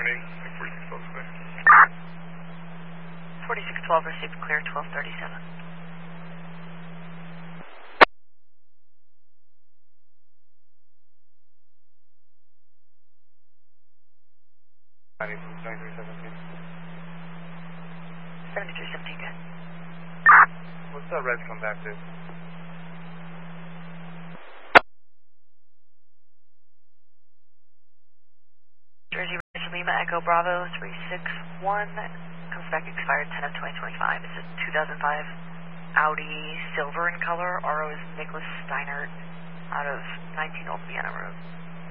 Landing, 4612 4612 received clear 1237. Landing from 7317. 7317, good. What's that res come back to? Jersey Ridge Lima Echo Bravo 361 comes back expired 10 of 2025. It's a 2005 Audi silver in color. RO is Nicholas Steinert out of 19 Old Vienna Road.